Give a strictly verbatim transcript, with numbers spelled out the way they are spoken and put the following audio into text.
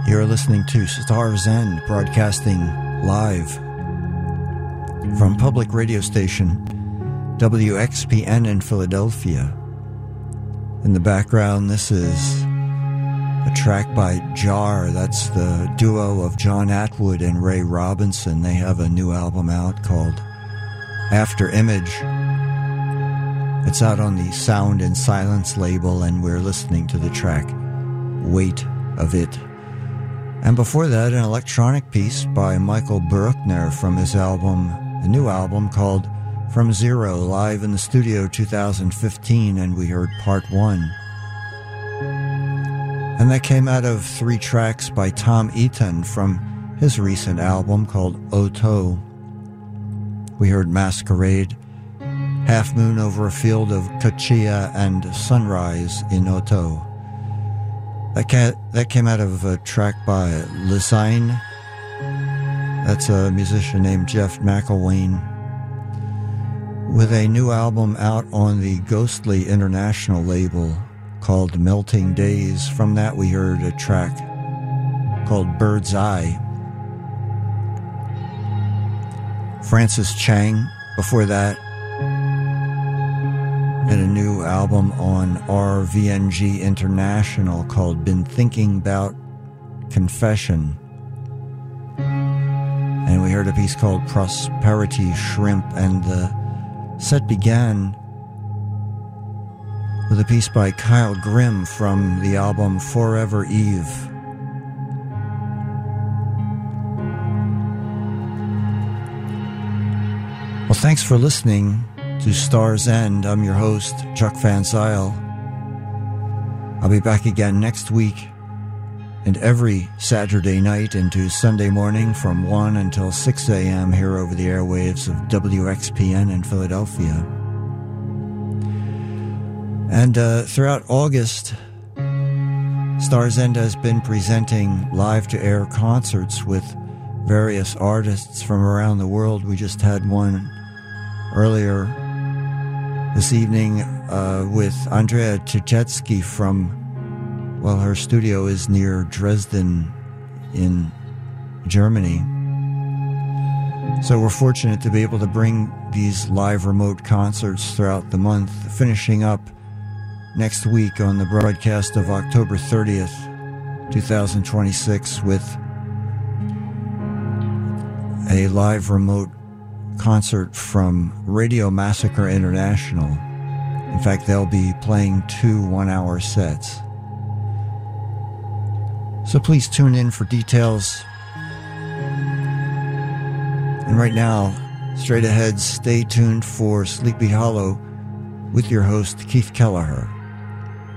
You're listening to Stars End, broadcasting live from public radio station W X P N in Philadelphia. In the background, this is a track by Jar. That's the duo of John Atwood and Ray Robinson. They have a new album out called After Image. It's out on the Sound and Silence label, and we're listening to the track Weight of It. And before that, an electronic piece by Michael Bruckner from his album, a new album called From Zero, live in the studio two thousand fifteen, and we heard part one. And that came out of three tracks by Tom Eaton from his recent album called Oto. We heard Masquerade, Half Moon Over a Field of Kachia, and Sunrise in Oto. That, ca- that came out of a track by Lisine. That's a musician named Jeff McElwain, with a new album out on the Ghostly International label called Melting Days. From that we heard a track called Bird's Eye. Francis Chang before that, and a new album on R V N G International called Been Thinking About Confession. And we heard a piece called Prosperity Shrimp, and the set began with a piece by Kyle Grimm from the album Forever Eve. Well, thanks for listening to Stars End. I'm your host, Chuck Van Zyl. I'll be back again next week and every Saturday night into Sunday morning from one until six a.m. here over the airwaves of W X P N in Philadelphia. And uh, throughout August, Stars End has been presenting live-to-air concerts with various artists from around the world. We just had one earlier this evening uh, with Andrea Tchetsky from, well, her studio is near Dresden in Germany. So we're fortunate to be able to bring these live remote concerts throughout the month, finishing up next week on the broadcast of October thirtieth, twenty twenty-six, with a live remote concert from Radio Massacre International. In fact, they'll be playing two one-hour sets. So please tune in for details. And right now, straight ahead, stay tuned for Sleepy Hollow with your host, Keith Kelleher.